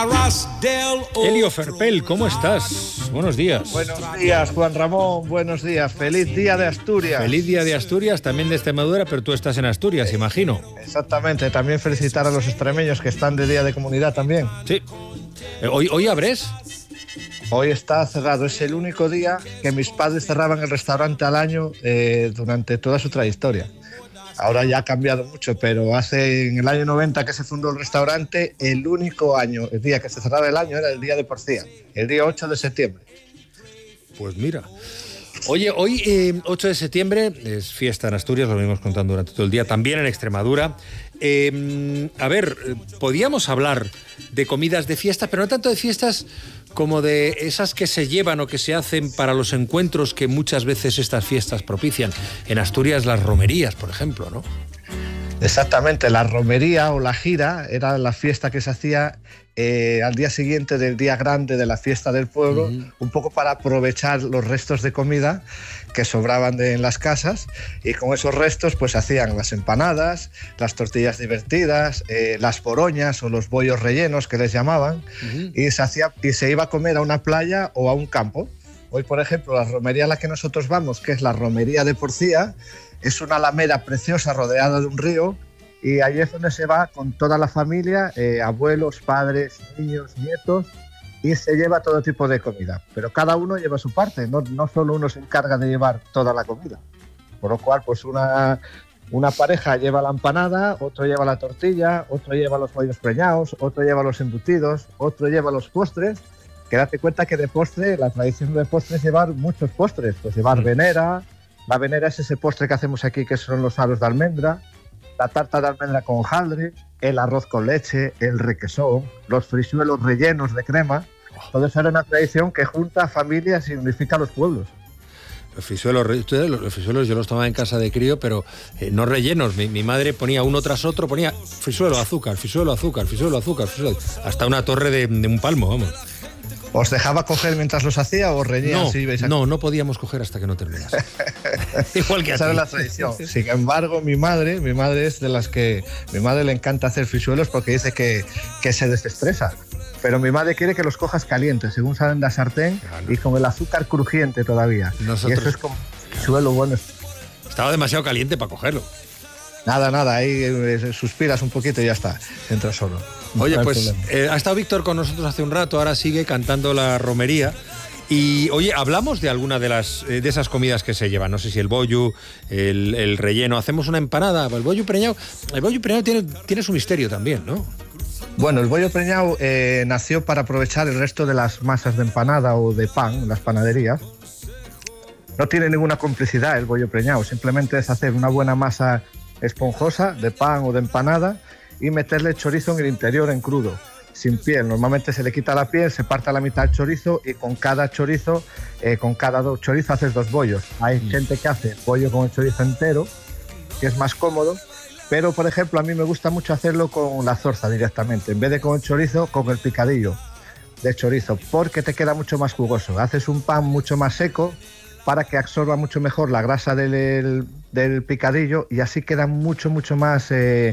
Elio Ferpel, ¿cómo estás? Buenos días. Buenos días, Juan Ramón, buenos días. Feliz día de Asturias. Feliz día de Asturias, también de Extremadura, pero tú estás en Asturias, imagino. Exactamente, también felicitar a los extremeños que están de día de comunidad también. Sí. ¿Hoy abres? Hoy está cerrado, es el único día que mis padres cerraban el restaurante al año durante toda su trayectoria. Ahora ya ha cambiado mucho, pero en el año 90 que se fundó el restaurante, el único año, el día que se cerraba el año era el día de Porcía, el día 8 de septiembre. Pues mira. Oye, hoy 8 de septiembre es fiesta en Asturias, lo venimos contando durante todo el día, también en Extremadura. A ver, podíamos hablar de comidas de fiestas, pero no tanto de fiestas como de esas que se llevan o que se hacen para los encuentros que muchas veces estas fiestas propician. En Asturias, las romerías, por ejemplo, ¿no? Exactamente, la romería o la gira era la fiesta que se hacía al día siguiente del día grande de la fiesta del pueblo, un poco para aprovechar los restos de comida que sobraban en las casas, y con esos restos pues hacían las empanadas, las tortillas divertidas, las poroñas o los bollos rellenos que les llamaban, y se iba a comer a una playa o a un campo. Hoy, por ejemplo, la romería a la que nosotros vamos, que es la romería de Porcía, es una alameda preciosa rodeada de un río, y allí es donde se va con toda la familia, abuelos, padres, niños, nietos, y se lleva todo tipo de comida. Pero cada uno lleva su parte, no solo uno se encarga de llevar toda la comida. Por lo cual, pues una pareja lleva la empanada, otro lleva la tortilla, otro lleva los bollos preñados, otro lleva los embutidos, otro lleva los postres. Que date cuenta que de postre, la tradición de postre es llevar muchos postres, pues llevar venera. La venera es ese postre que hacemos aquí, que son los aros de almendra, la tarta de almendra con hojaldre, el arroz con leche, el requesón, los frisuelos rellenos de crema. Todo eso era una tradición que junta familias y unifica los pueblos. Los frisuelos yo los tomaba en casa de crío, pero no rellenos. Mi madre ponía uno tras otro, ponía frisuelo, azúcar, frisuelo, azúcar, frisuelo, azúcar, frisuelo, hasta una torre de un palmo, vamos. ¿Os dejaba coger mientras los hacía o reñían? No podíamos coger hasta que no terminas. Igual que a ti. Esa era la tradición. Sin embargo, mi madre es de las que... Mi madre le encanta hacer frisuelos porque dice que se desestresa. Pero mi madre quiere que los cojas calientes, según salen de la sartén, y con el azúcar crujiente todavía. Y eso es como frisuelo bueno. Estaba demasiado caliente para cogerlo. Nada, ahí suspiras un poquito y ya está, entra solo. Oye, pues ha estado Víctor con nosotros hace un rato, ahora sigue cantando la romería. Y oye, hablamos de alguna de esas comidas que se llevan, no sé si el bollo, el relleno, hacemos una empanada, el bollo preñado tiene su misterio también, ¿no? Bueno, el bollo preñado nació para aprovechar el resto de las masas de empanada o de pan en las panaderías. No tiene ninguna complicidad el bollo preñado, simplemente es hacer una buena masa esponjosa de pan o de empanada y meterle chorizo en el interior en crudo, sin piel. Normalmente se le quita la piel, se parte a la mitad el chorizo y con cada chorizo, haces dos bollos. Hay gente que hace bollo con el chorizo entero, que es más cómodo, pero por ejemplo a mí me gusta mucho hacerlo con la zorza directamente, en vez de con el chorizo, con el picadillo de chorizo, porque te queda mucho más jugoso. Haces un pan mucho más seco para que absorba mucho mejor la grasa del picadillo, y así queda mucho más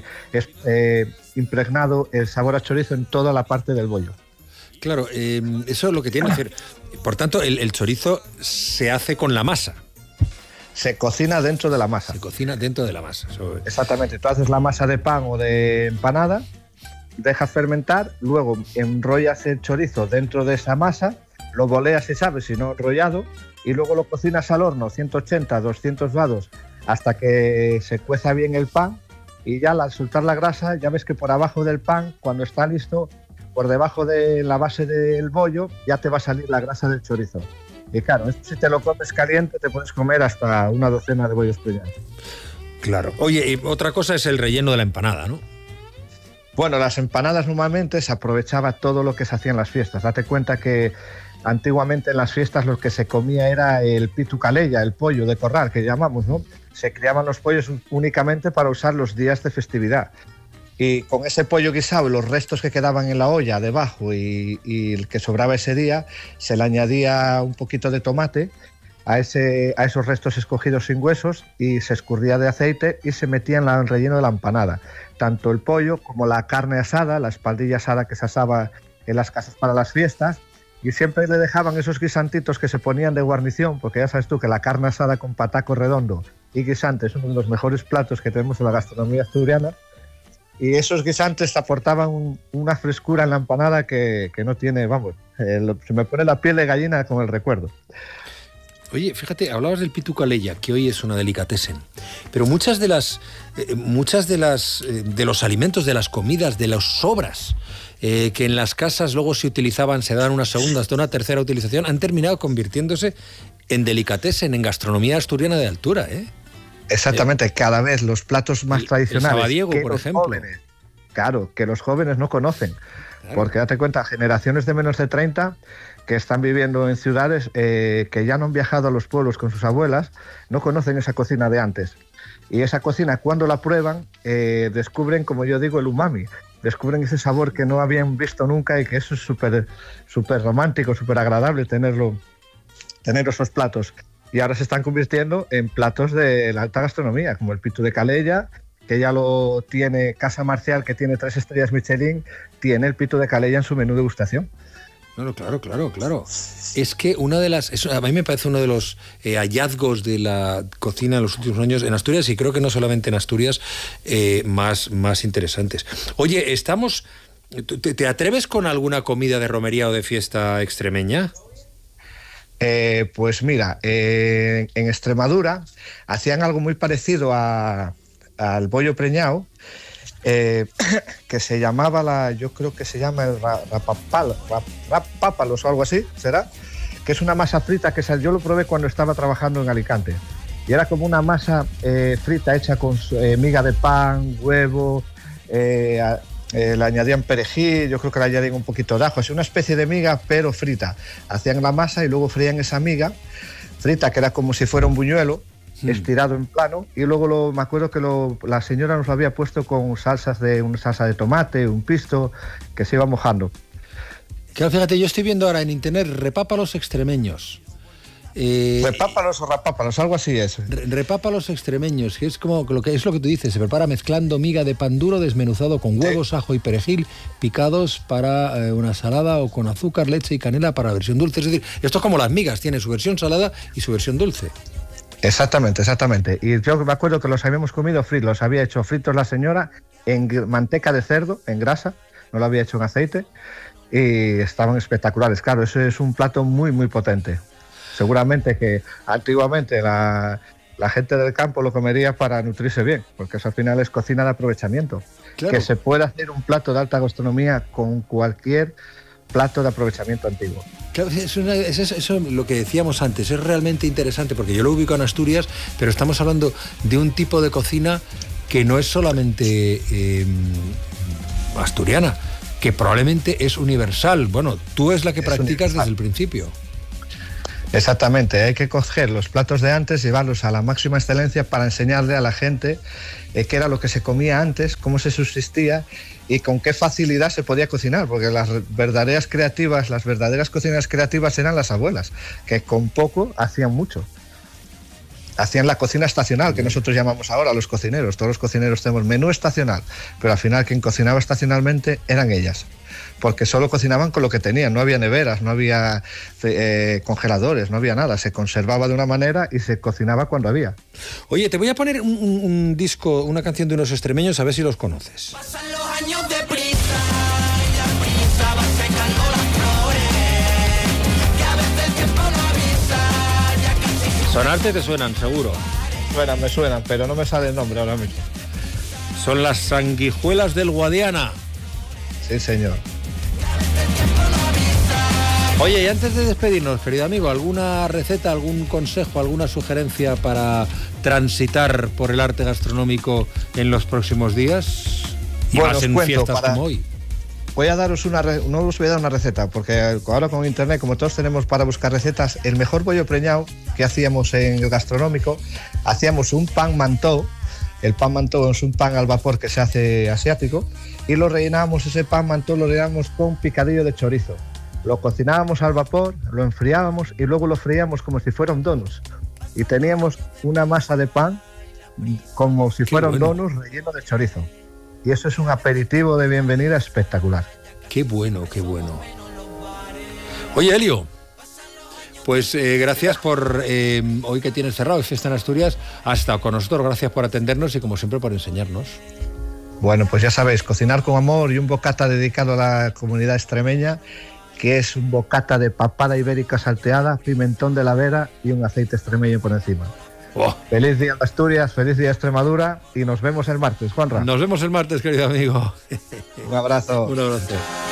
impregnado el sabor a chorizo en toda la parte del bollo. Claro, eso es lo que tiene que hacer. Por tanto, el chorizo se hace con la masa. Se cocina dentro de la masa. Se cocina dentro de la masa. Exactamente. Tú haces la masa de pan o de empanada, dejas fermentar, luego enrollas el chorizo dentro de esa masa, lo boleas, si sabes, si no enrollado, y luego lo cocinas al horno 180, 200 grados hasta que se cueza bien el pan, y ya al soltar la grasa ya ves que por abajo del pan, cuando está listo, por debajo de la base del bollo ya te va a salir la grasa del chorizo. Y claro, esto si te lo comes caliente te puedes comer hasta una docena de bollos preñados. Claro. Oye, y otra cosa es el relleno de la empanada, ¿no? Bueno, las empanadas normalmente se aprovechaba todo lo que se hacía en las fiestas. Date cuenta que antiguamente en las fiestas lo que se comía era el pitu calella, el pollo de corral que llamamos, ¿no? Se criaban los pollos únicamente para usar los días de festividad. Y con ese pollo guisado, los restos que quedaban en la olla debajo y el que sobraba ese día, se le añadía un poquito de tomate a esos restos escogidos sin huesos, y se escurría de aceite y se metía en el relleno de la empanada. Tanto el pollo como la carne asada, la espaldilla asada que se asaba en las casas para las fiestas, y siempre le dejaban esos guisantitos que se ponían de guarnición, porque ya sabes tú que la carne asada con pataco redondo y guisante es uno de los mejores platos que tenemos en la gastronomía asturiana, y esos guisantes te aportaban una frescura en la empanada que no tiene, vamos, se me pone la piel de gallina con el recuerdo. Oye, fíjate, hablabas del pitu calella, que hoy es una delicatessen, pero muchas de los alimentos, de las comidas, de las sobras que en las casas luego se utilizaban, se dan una segunda hasta una tercera utilización, han terminado convirtiéndose en delicatessen, en gastronomía asturiana de altura, ¿eh? Exactamente, cada vez los platos más tradicionales. El sabadiego, por ejemplo. Jóvenes, claro, que los jóvenes no conocen. Claro. Porque date cuenta, generaciones de menos de 30 que están viviendo en ciudades que ya no han viajado a los pueblos con sus abuelas, no conocen esa cocina de antes. Y esa cocina, cuando la prueban, descubren, como yo digo, el umami. Descubren ese sabor que no habían visto nunca, y que eso es súper romántico, súper agradable tener esos platos. Y ahora se están convirtiendo en platos de la alta gastronomía, como el pitu de calella, que ya lo tiene Casa Marcial, que tiene 3 estrellas Michelin, tiene el pitu de calella en su menú degustación. Claro. Es que a mí me parece uno de los hallazgos de la cocina en los últimos años en Asturias, y creo que no solamente en Asturias, más interesantes. Oye, ¿te atreves con alguna comida de romería o de fiesta extremeña? Pues mira, en Extremadura hacían algo muy parecido al bollo preñado, que se llamaba yo creo que se llama el rapápalos o algo así, ¿será? Que es una masa frita que yo lo probé cuando estaba trabajando en Alicante, y era como una masa frita hecha con miga de pan, huevo, le añadían perejil, yo creo que le añadían un poquito de ajo, así una especie de miga pero frita. Hacían la masa y luego frían esa miga frita, que era como si fuera un buñuelo, estirado en plano, y luego me acuerdo que la señora nos lo había puesto con una salsa de tomate, un pisto, que se iba mojando. Claro, fíjate, yo estoy viendo ahora en internet repápalos extremeños. Repápalos o rapápalos, algo así es. Repápalos extremeños, que es como lo que tú dices, se prepara mezclando miga de pan duro desmenuzado con huevos, ajo y perejil, picados para una salada, o con azúcar, leche y canela para la versión dulce. Es decir, esto es como las migas, tiene su versión salada y su versión dulce. Exactamente. Y yo me acuerdo que los habíamos comido fritos, los había hecho fritos la señora en manteca de cerdo, en grasa, no lo había hecho en aceite, y estaban espectaculares. Claro, eso es un plato muy, muy potente. Seguramente que antiguamente la gente del campo lo comería para nutrirse bien, porque eso al final es cocina de aprovechamiento. Claro. Que se puede hacer un plato de alta gastronomía con cualquier plato de aprovechamiento antiguo. Claro, eso lo que decíamos antes, es realmente interesante, porque yo lo ubico en Asturias, pero estamos hablando de un tipo de cocina que no es solamente asturiana, que probablemente es universal. Bueno, tú es la que practicas desde el principio. Exactamente, hay que coger los platos de antes, llevarlos a la máxima excelencia para enseñarle a la gente qué era lo que se comía antes, cómo se subsistía y con qué facilidad se podía cocinar, porque las verdaderas cocinas creativas eran las abuelas, que con poco hacían mucho. Hacían la cocina estacional, que nosotros llamamos ahora los cocineros. Todos los cocineros tenemos menú estacional, pero al final quien cocinaba estacionalmente eran ellas, porque solo cocinaban con lo que tenían, no había neveras, no había congeladores, no había nada, se conservaba de una manera y se cocinaba cuando había. Oye, te voy a poner un disco, una canción de unos extremeños, a ver si los conoces. Pasan los años deprisa, y la prisa va secando las flores, que a veces el tiempo no avisa, ya casi... Sonarte te suenan, seguro. Me suenan, pero no me sale el nombre ahora mismo. Son las Sanguijuelas del Guadiana. Sí, señor. Oye, y antes de despedirnos, querido amigo, ¿alguna receta, algún consejo, alguna sugerencia para transitar por el arte gastronómico en los próximos días? Y bueno, más en fiestas como hoy. Voy a daros no os voy a dar una receta, porque ahora con internet, como todos tenemos para buscar recetas, el mejor bollo preñado que hacíamos en el gastronómico, hacíamos un pan mantó. El pan mantó es un pan al vapor que se hace asiático, y ese pan mantó lo rellenábamos con picadillo de chorizo. Lo cocinábamos al vapor, lo enfriábamos y luego lo freíamos como si fuera un donus. Y teníamos una masa de pan como si fuera un donus relleno de chorizo. Y eso es un aperitivo de bienvenida espectacular. Qué bueno, qué bueno. Oye, Elio, pues gracias por hoy que tienes cerrado, es fiesta en Asturias, has estado con nosotros, gracias por atendernos y como siempre por enseñarnos. Bueno, pues ya sabéis, cocinar con amor y un bocata dedicado a la comunidad extremeña, que es un bocata de papada ibérica salteada, pimentón de la Vera y un aceite extremeño por encima. Oh. Feliz día de Asturias, feliz día Extremadura y nos vemos el martes, Juanra. Nos vemos el martes, querido amigo. Un abrazo. Un abrazo.